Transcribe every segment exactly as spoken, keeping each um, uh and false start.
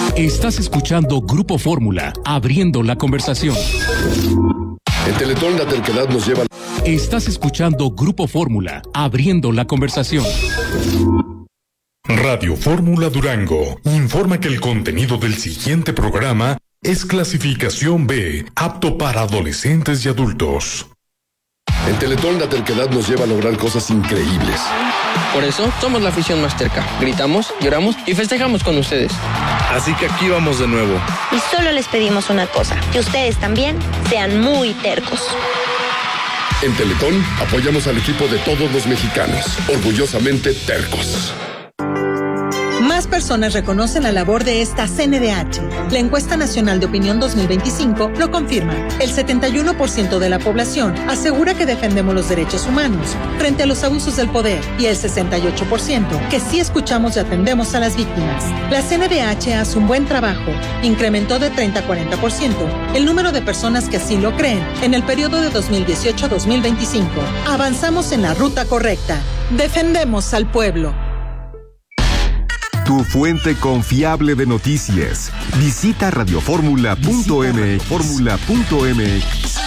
Estás escuchando Grupo Fórmula, abriendo la conversación. En Teletón la terquedad nos lleva... Estás escuchando Grupo Fórmula, abriendo la conversación. Radio Fórmula Durango informa que el contenido del siguiente programa es clasificación B, apto para adolescentes y adultos. En Teletón la terquedad nos lleva a lograr cosas increíbles. Por eso somos la afición más terca. Gritamos, lloramos y festejamos con ustedes. Así que aquí vamos de nuevo. Y solo les pedimos una cosa, que ustedes también sean muy tercos. En Teletón apoyamos al equipo de todos los mexicanos, orgullosamente tercos. Más personas reconocen la labor de esta C N D H. La encuesta nacional de opinión dos mil veinticinco lo confirma. El setenta y uno por ciento de la población asegura que defendemos los derechos humanos frente a los abusos del poder y el sesenta y ocho por ciento que sí escuchamos y atendemos a las víctimas. La C N D H hace un buen trabajo. Incrementó de treinta a cuarenta por ciento el número de personas que así lo creen en el periodo de dos mil dieciocho a dos mil veinticinco. Avanzamos en la ruta correcta. Defendemos al pueblo. Tu fuente confiable de noticias. Visita radioformula punto m x. Fórmula punto m x.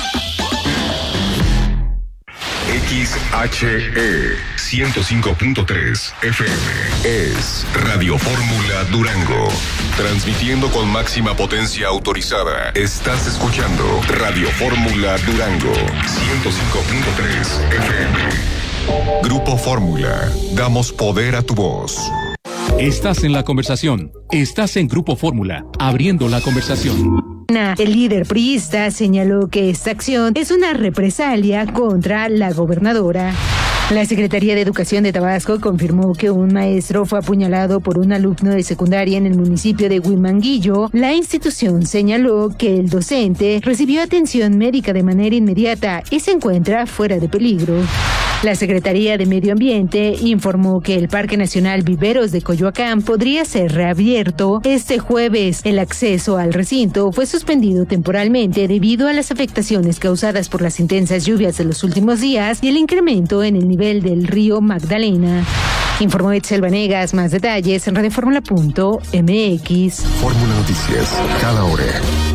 X H E ciento cinco punto tres F M es Radio Fórmula Durango. Transmitiendo con máxima potencia autorizada. Estás escuchando Radio Fórmula Durango ciento cinco punto tres F M. Grupo Fórmula. Damos poder a tu voz. Estás en la conversación. Estás en Grupo Fórmula, abriendo la conversación. El líder priista señaló que esta acción es una represalia contra la gobernadora. La Secretaría de Educación de Tabasco confirmó que un maestro fue apuñalado por un alumno de secundaria en el municipio de Huimanguillo. La institución señaló que el docente recibió atención médica de manera inmediata y se encuentra fuera de peligro. La Secretaría de Medio Ambiente informó que el Parque Nacional Viveros de Coyoacán podría ser reabierto este jueves. El acceso al recinto fue suspendido temporalmente debido a las afectaciones causadas por las intensas lluvias de los últimos días y el incremento en el nivel del río Magdalena. Informó Etzel Vanegas. Más detalles en radioformula punto m x. Fórmula Noticias, cada hora.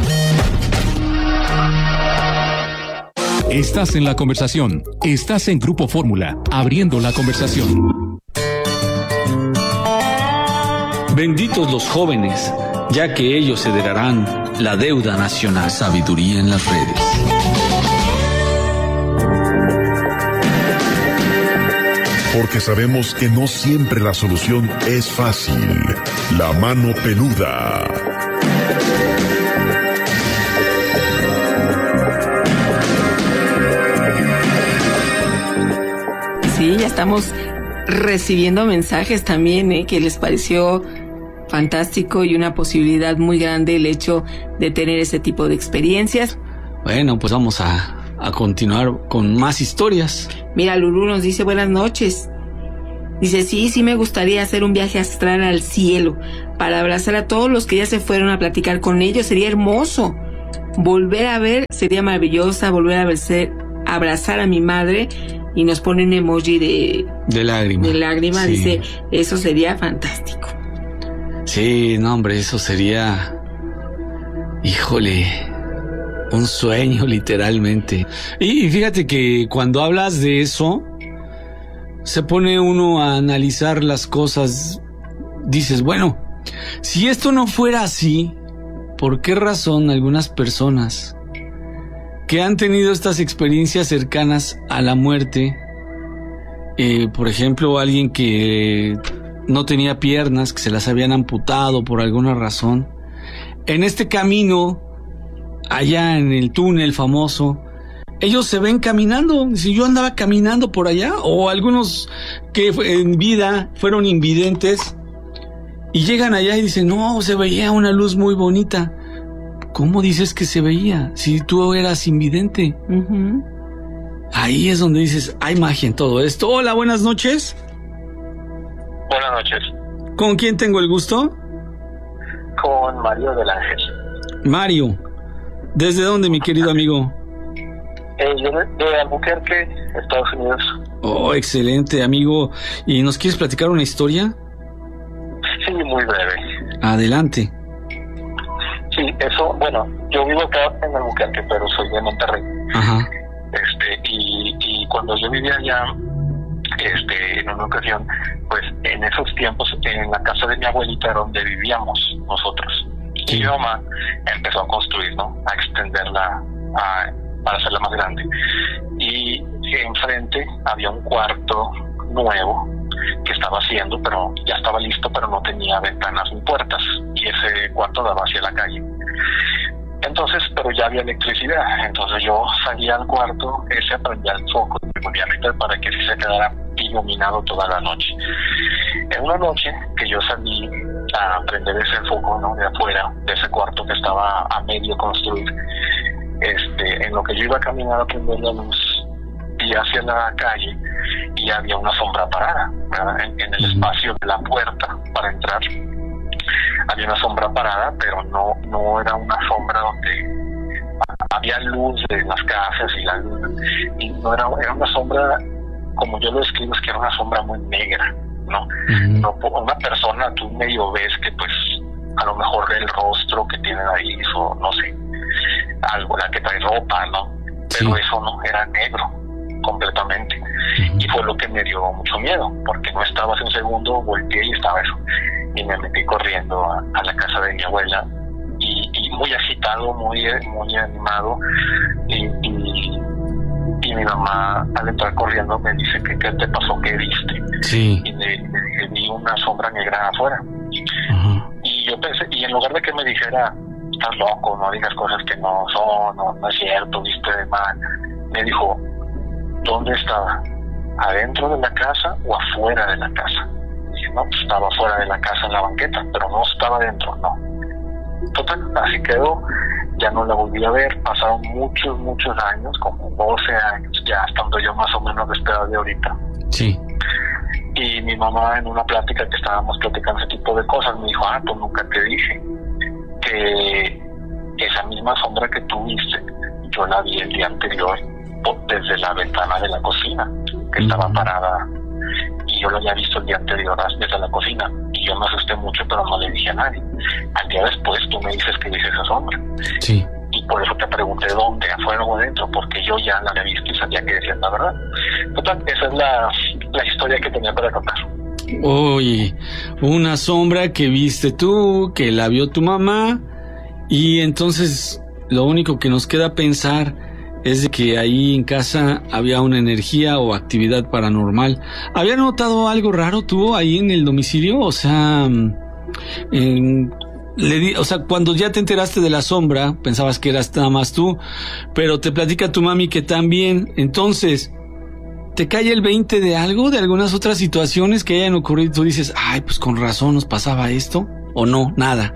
Estás en la conversación. Estás en Grupo Fórmula, abriendo la conversación. Benditos los jóvenes, ya que ellos heredarán la deuda nacional. Sabiduría en las redes. Porque sabemos que no siempre la solución es fácil. La mano peluda. Sí, ya estamos recibiendo mensajes también, ¿eh? Que les pareció fantástico y una posibilidad muy grande el hecho de tener ese tipo de experiencias. Bueno, pues vamos a, a continuar con más historias. Mira, Lulú nos dice buenas noches. Dice, sí, sí me gustaría hacer un viaje astral al cielo para abrazar a todos los que ya se fueron a platicar con ellos. Sería hermoso. Volver a ver sería maravillosa, volver a verse, abrazar a mi madre. Y nos pone un emoji de... De lágrima. De lágrima, sí. Dice, eso sería fantástico. Sí, no, hombre, eso sería... Híjole, un sueño literalmente. Y fíjate que cuando hablas de eso, se pone uno a analizar las cosas. Dices, bueno, si esto no fuera así, ¿por qué razón algunas personas que han tenido estas experiencias cercanas a la muerte, eh, por ejemplo, alguien que no tenía piernas, que se las habían amputado por alguna razón, en este camino, allá en el túnel famoso, ellos se ven caminando? Si yo andaba caminando por allá, o algunos que en vida fueron invidentes y llegan allá y dicen, no, se veía una luz muy bonita. ¿Cómo dices que se veía si tú eras invidente? Uh-huh. Ahí es donde dices, hay magia en todo esto. Hola, buenas noches. Buenas noches. ¿Con quién tengo el gusto? Con Mario del Ángel. Mario, ¿desde dónde, mi querido amigo? Eh, yo de, de Albuquerque, Estados Unidos. Oh, excelente, amigo. ¿Y nos quieres platicar una historia? Sí, muy breve. Adelante. eso, bueno, yo vivo acá en Albuquerque, pero soy de Monterrey. Ajá. Este, y, y cuando yo vivía allá, este, en una ocasión, pues en esos tiempos, en la casa de mi abuelita era donde vivíamos nosotros. Sí. Y mi mamá empezó a construir, ¿no? A extenderla, a, para hacerla más grande. Y enfrente había un cuarto nuevo que estaba haciendo, pero ya estaba listo, pero no tenía ventanas ni puertas, y ese cuarto daba hacia la calle. Entonces, pero ya había electricidad, entonces yo salía al cuarto, ese prendía el foco, obviamente para que sí se quedara iluminado toda la noche. En una noche que yo salí a prender ese foco, ¿no?, de afuera, de ese cuarto que estaba a medio construir, este, en lo que yo iba a caminar a prender la luz, y hacia la calle, y había una sombra parada, ¿verdad? En, en el espacio de la puerta para entrar había una sombra parada, pero no no era una sombra donde había luz de las casas y la luz, y no era, era una sombra, como yo lo describo, es que era una sombra muy negra, ¿no? Uh-huh. No, una persona, tú medio ves que pues a lo mejor el rostro que tiene ahí, o no sé, algo, la que trae ropa, ¿no? Pero sí, eso no, era negro completamente. Uh-huh. Y fue lo que me dio mucho miedo, porque no estaba hace un segundo, volteé y estaba eso. Y me metí corriendo a, a la casa de mi abuela, y, y muy agitado, muy muy animado, y, y, y mi mamá al entrar corriendo me dice que qué te pasó, qué viste. Sí. Y le, le dije, vi una sombra negra afuera. Uh-huh. Y yo pensé, y en lugar de que me dijera, estás loco, no digas cosas que no son, no, no es cierto, viste de mal, me dijo, ¿dónde estaba? ¿Adentro de la casa o afuera de la casa? Dije, no, pues estaba afuera de la casa en la banqueta, pero no estaba adentro, no. Total, así quedó, ya no la volví a ver, pasaron muchos, muchos años, como doce años, ya estando yo más o menos de esta edad de ahorita. Sí. Y mi mamá, en una plática que estábamos platicando ese tipo de cosas, me dijo, ah, pues nunca te dije que esa misma sombra que tú viste, yo la vi el día anterior desde la ventana de la cocina, que estaba uh-huh. parada, y yo lo había visto el día anterior desde la cocina, y yo me asusté mucho, pero no le dije a nadie. Al día después tú me dices que viste esa sombra. Sí. Y por eso te pregunté dónde, afuera o adentro, porque yo ya la había visto y sabía que decías la verdad. Total, esa es la, la historia que tenía para contar. Oye, una sombra que viste tú, que la vio tu mamá, y entonces lo único que nos queda pensar es de que ahí en casa había una energía o actividad paranormal. ¿Había notado algo raro tú ahí en el domicilio? O sea, en, le di, o sea, cuando ya te enteraste de la sombra, pensabas que eras nada más tú, pero te platica tu mami que también. Entonces, ¿te cae el veinte de algo, de algunas otras situaciones que hayan ocurrido? Tú dices, ay, pues con razón nos pasaba esto, o no, nada.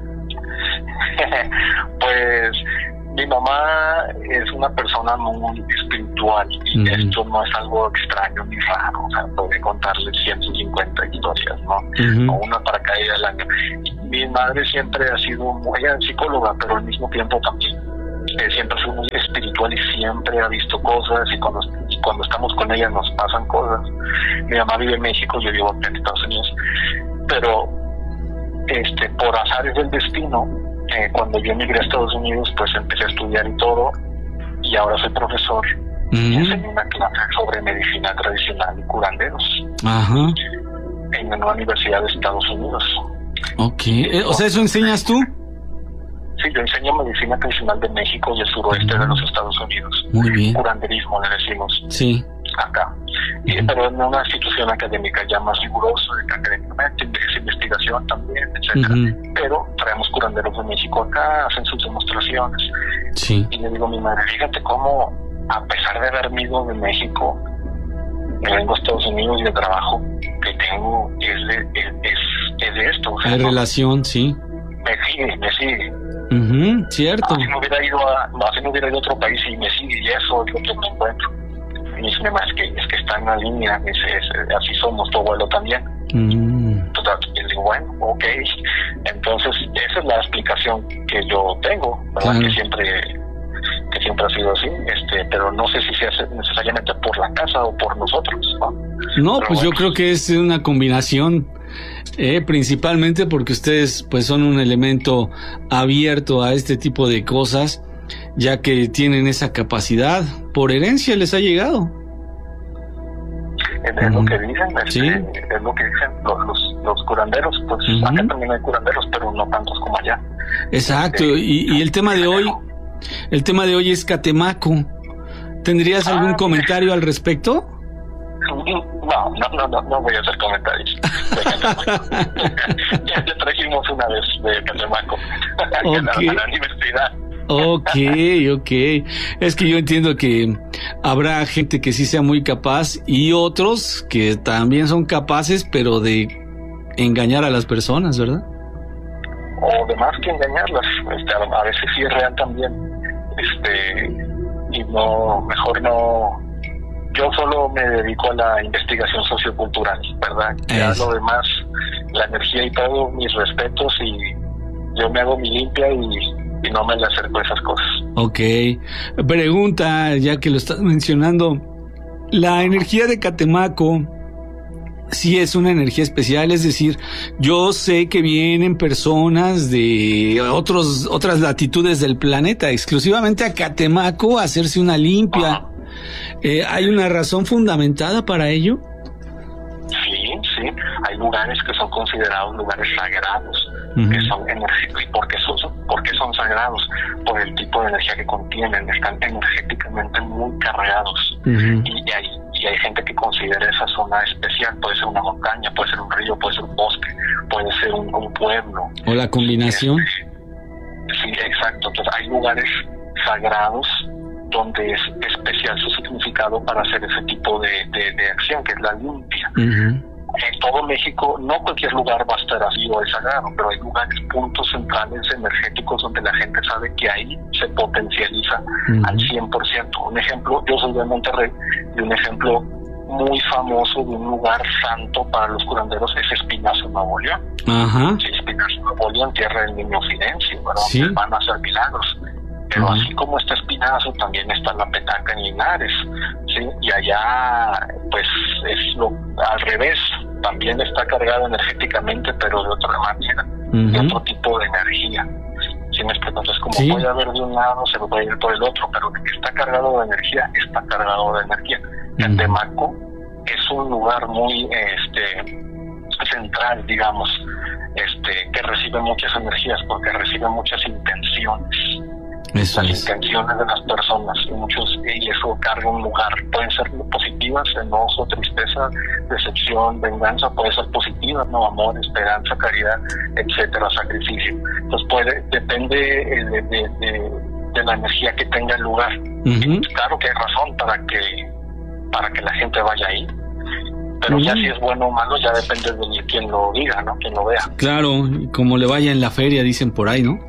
Pues mi mamá es una persona muy espiritual, y uh-huh. esto no es algo extraño ni raro. O sea, podría contarle ciento cincuenta historias, ¿no? Uh-huh. O una para caer al año. Mi madre siempre ha sido muy, ella es psicóloga, pero al mismo tiempo también eh, siempre ha sido muy espiritual, y siempre ha visto cosas, y cuando, y cuando estamos con ella nos pasan cosas. Mi mamá vive en México, yo vivo en Estados Unidos, pero este por azares del destino, Eh, cuando yo emigré a Estados Unidos, pues empecé a estudiar y todo, y ahora soy profesor uh-huh. y enseño una clase sobre medicina tradicional y curanderos uh-huh. en una universidad de Estados Unidos. Ok, eh, o sea, ¿eso enseñas tú? Sí, yo enseño medicina tradicional de México y el suroeste uh-huh. de los Estados Unidos. Muy bien. Curanderismo le decimos. Sí. Acá. Y, uh-huh. pero en una institución académica ya más rigurosa, académicamente, es investigación también, etcétera. Uh-huh. Pero traemos curanderos de México acá, hacen sus demostraciones. Sí. Y le digo a mi madre, fíjate cómo, a pesar de haberme ido de México, me vengo a Estados Unidos, y el trabajo que tengo es de, es, es, es de esto. O sea, hay no, relación, sí. Me sigue, me sigue. Uh-huh, cierto. Así no hubiera ido a, así no hubiera ido a otro país y me sigue, y eso es lo que me encuentro. Y dice, es que, es que está en la línea, dice, es, así somos, tu abuelo también. Mm. Entonces, y digo, bueno, ok. Entonces, esa es la explicación que yo tengo, ¿verdad? Claro. Que siempre que siempre ha sido así, este, pero no sé si se hace necesariamente por la casa o por nosotros, ¿no? No, pero pues bueno, yo creo que es una combinación eh, principalmente porque ustedes pues son un elemento abierto a este tipo de cosas, ya que tienen esa capacidad, por herencia les ha llegado. Es, es lo que dicen, es, ¿Sí? es lo que dicen los, los, los curanderos, pues uh-huh. acá también hay curanderos, pero no tantos como allá. Exacto, Este, y, y el tema de hoy, el tema de hoy es Catemaco. ¿Tendrías algún ah, comentario al respecto? No, no, no, no, no voy a hacer comentarios. ya, ya trajimos una vez de Catemaco okay. a, la, a la universidad. Ok, ok. Es que yo entiendo que habrá gente que sí sea muy capaz y otros que también son capaces, pero de engañar a las personas, ¿verdad? O de más que engañarlas. Este, a, a veces sí es real también. Este, y no, mejor no. Yo solo me dedico a la investigación sociocultural, ¿verdad? Ya lo demás, la energía y todo, mis respetos, y yo me hago mi limpia y, y no me le acerco a esas cosas. Ok. Pregunta, ya que lo estás mencionando, la energía de Catemaco sí es una energía especial, es decir, yo sé que vienen personas de otros otras latitudes del planeta exclusivamente a Catemaco a hacerse una limpia. Ah. Eh, ¿Hay una razón fundamentada para ello? Sí, sí. Hay lugares que son considerados lugares sagrados, uh-huh. que son energéticos. ¿Y por qué son, por qué son sagrados? Por el tipo de energía que contienen. Están energéticamente muy cargados. Uh-huh. Y hay, y hay gente que considera esa zona especial. Puede ser una montaña, puede ser un río, puede ser un bosque, puede ser un, un pueblo. ¿O la combinación? Este, sí, exacto. Entonces hay lugares sagrados donde es especial su significado para hacer ese tipo de, de, de acción, que es la limpia. Uh-huh. En todo México, no cualquier lugar va a estar así o es sagrado, pero hay lugares, puntos centrales energéticos donde la gente sabe que ahí se potencializa uh-huh. al cien por ciento. Un ejemplo, yo soy de Monterrey, y un ejemplo muy famoso de un lugar santo para los curanderos es Espinazo, Nuevo León. Uh-huh. Sí, Espinazo, Nuevo León, tierra del Niño Fidencio, ¿verdad? ¿Sí? Donde van a hacer milagros. Pero uh-huh. así como está Espinazo, también está la Petaca en Linares, ¿sí? Y allá, pues, es lo al revés, también está cargado energéticamente, pero de otra manera, uh-huh. de otro tipo de energía. ¿Sí me explico? Entonces, como ¿Sí? puede haber de un lado, se puede ir por el otro, pero el que está cargado de energía, está cargado de energía. Uh-huh. Catemaco es un lugar muy, este, central, digamos, este, que recibe muchas energías, porque recibe muchas intenciones. Eso las es. intenciones de las personas y muchos y eso carga un lugar. Pueden ser positivas, enojo, tristeza, decepción, venganza, puede ser positiva, no, amor, esperanza, caridad, etcétera, sacrificio. Entonces puede, depende de, de, de, de la energía que tenga el lugar. Uh-huh. Claro que hay razón para que para que la gente vaya ahí, pero uh-huh. ya si es bueno o malo ya depende de quien lo diga, ¿no? Quien lo vea. Claro, como le vaya en la feria, dicen por ahí, ¿no?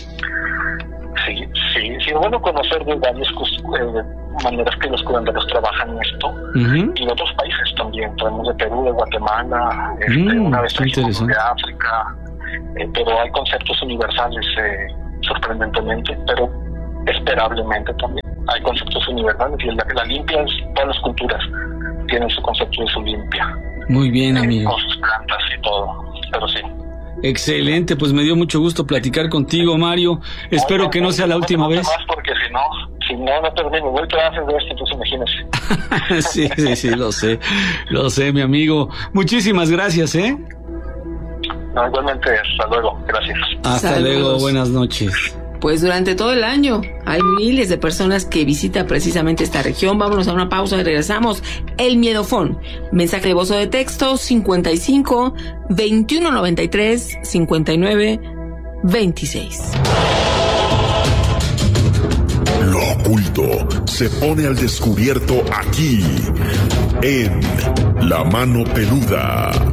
Sí, sí, sí, es bueno conocer de varias eh, maneras que los curanderos trabajan esto, uh-huh. y de otros países también. Tenemos de Perú, de Guatemala, este, mm, una vez trajimos de África, eh, pero hay conceptos universales, eh, sorprendentemente, pero esperablemente también. Hay conceptos universales y la, la limpia es, todas las culturas tienen su concepto de su limpia. Muy bien, amigo. Eh, con sus plantas y todo, pero sí. Excelente, pues me dio mucho gusto platicar contigo, Mario. Espero no, no, que no sea la no, última no, vez. Más porque si no, si no, no termino. Voy a hacer de esto, entonces imagínese. sí, sí, sí, lo sé. Lo sé, mi amigo. Muchísimas gracias, ¿eh? No, igualmente, hasta luego. Gracias. Hasta Saludos. Luego, buenas noches. Pues durante todo el año hay miles de personas que visitan precisamente esta región. Vámonos a una pausa y regresamos. El Miedofón. Mensaje de voz o de texto cincuenta y cinco, veintiuno noventa y tres, cincuenta y nueve, veintiséis. Lo oculto se pone al descubierto aquí en La Mano Peluda.